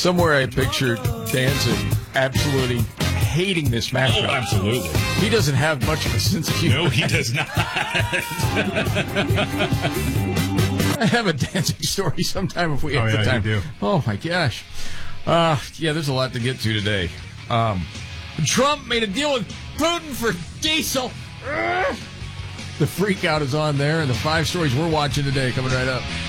Somewhere I pictured Danzig absolutely hating this mashup. Oh, absolutely. He doesn't have much of a sense of humor. No, he does not. I have a Danzig story sometime if we have the time. You do. Oh, my gosh. Yeah, there's a lot to get to today. Trump made a deal with Putin for diesel. The freak out is on there, and the 5 stories we're watching today coming right up.